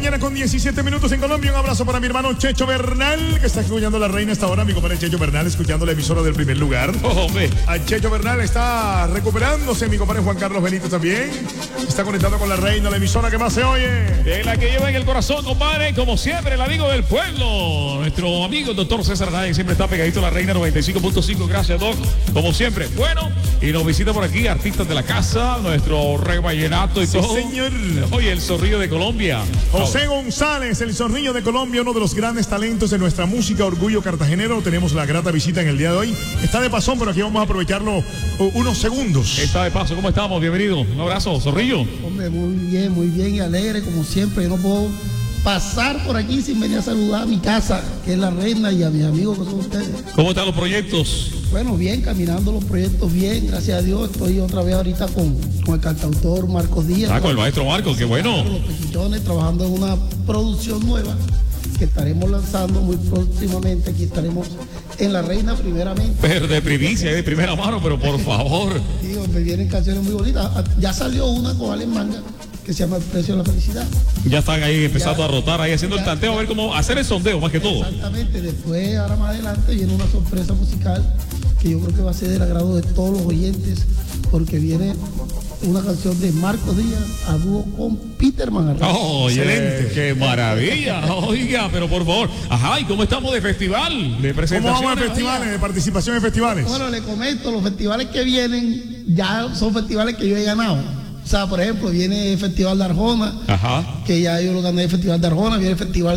mañana con 17 minutos en Colombia. Un abrazo para mi hermano Checho Bernal, que está escuchando la reina esta hora. Mi compadre Checho Bernal, escuchando la emisora del primer lugar. A Checho Bernal está recuperándose. Mi compadre Juan Carlos Benito también está conectado con la reina, la emisora que más se oye. De la que lleva en el corazón, compadre, como siempre, el amigo del pueblo. Nuestro amigo el doctor César Anaya, siempre está pegadito a la reina 95.5. Gracias, Doc. Como siempre. Bueno, y nos visita por aquí artistas de la casa, nuestro rey vallenato y sí, todo. Señor. Oye, el zorrillo de Colombia. José González, el zorrillo de Colombia, uno de los grandes talentos de nuestra música, orgullo cartagenero. Tenemos la grata visita en el día de hoy. Está de pasón, pero aquí vamos a aprovecharlo unos segundos. Está de paso, ¿cómo estamos? Bienvenido. Un abrazo, zorrillo. Hombre, muy bien y alegre, como siempre. Yo no puedo pasar por aquí sin venir a saludar a mi casa, que es la reina, y a mis amigos que son ustedes. ¿Cómo están los proyectos? Bueno, bien, caminando los proyectos bien, gracias a Dios. Estoy otra vez ahorita con el cantautor Marcos Díaz. Con el maestro Marcos, qué bueno. Los Pechichones, trabajando en una producción nueva que estaremos lanzando muy próximamente. Aquí estaremos en La Reina primeramente. Pero de primicia, de primera mano, pero por favor. Sí, hombre, vienen canciones muy bonitas. Ya salió una con Alex Manga que se llama El Precio de la Felicidad. Ya están ahí empezando a rotar, ahí haciendo el tanteo, a ver cómo hacer el sondeo más que todo. Exactamente, después, ahora más adelante, viene una sorpresa musical que yo creo que va a ser del agrado de todos los oyentes, porque viene una canción de Marcos Díaz a dúo con Peter Manjarres. Oh, excelente. ¡Qué maravilla! Oiga, pero por favor. Ajá, ¿y cómo estamos de festival? De presentaciones. ¿Cómo vamos a festivales, de participación en festivales? Bueno, le comento, los festivales que vienen ya son festivales que yo he ganado. O sea, por ejemplo, viene el Festival de Arjona, que ya yo lo gané el Festival de Arjona, viene el Festival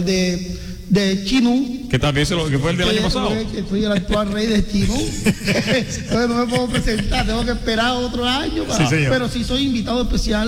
de Chinú. Que también que fue el del año pasado. Que fui el actual rey de Chinú. Entonces no me puedo presentar, tengo que esperar otro año. Pero sí soy invitado especial,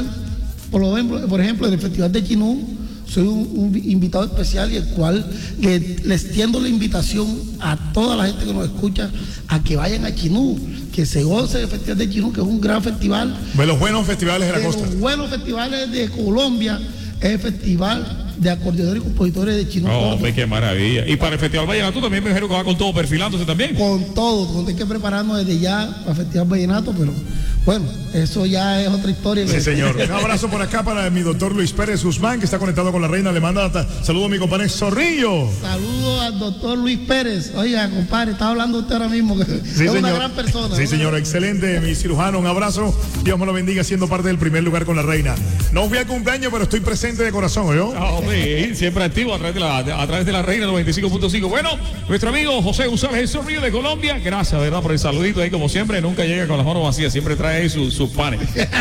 por ejemplo, en el Festival de Chinú. Soy un invitado especial y el cual les extiendo la invitación a toda la gente que nos escucha a que vayan a Chinú, que se goce del Festival de Chinú, que es un gran festival. De los buenos festivales de la costa. Los buenos festivales de Colombia es el Festival de Acordeonero y Compositores de Chinú. Oh, qué maravilla. Y para el Festival Vallenato también me dijeron que va con todo perfilándose también. Con todo, hay que prepararnos desde ya para el Festival Vallenato, pero bueno, eso ya es otra historia. Sí, señor. Un abrazo por acá para mi doctor Luis Pérez Guzmán, que está conectado con la reina. Le manda saludo a mi compadre Zorrillo. Saludo al doctor Luis Pérez. Oiga, compadre, está hablando usted ahora mismo, que sí, es una gran persona. Sí, señor, excelente, mi cirujano. Un abrazo. Dios me lo bendiga, siendo parte del primer lugar con la reina. No fui al cumpleaños, pero estoy presente de corazón, ¿yo? Siempre activo a través de la reina 95.5. Bueno, nuestro amigo José González, el Zorrillo de Colombia. Gracias, ¿verdad? Por el saludito ahí, como siempre. Nunca llega con las manos vacías, siempre trae ahí sus panes.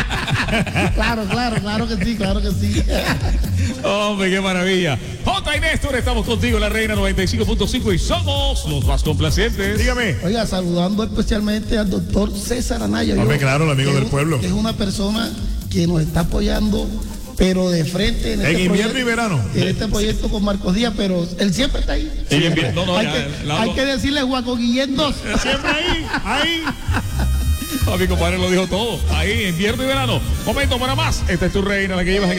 Claro que sí. Hombre, qué maravilla. J. y Néstor, estamos contigo en la reina 95.5 y somos los más complacientes. Dígame. Oiga, saludando especialmente al doctor César Anaya. Hombre, claro, el amigo del pueblo. Que es una persona que nos está apoyando, pero de frente en este invierno y verano. En este proyecto con Marcos Díaz, pero él siempre está ahí. Hay que decirle Juaco Guillén 2. Siempre ahí. A mi compadre lo dijo todo. Ahí, invierno y verano. Momento para más. Esta es tu reina, la que llevas en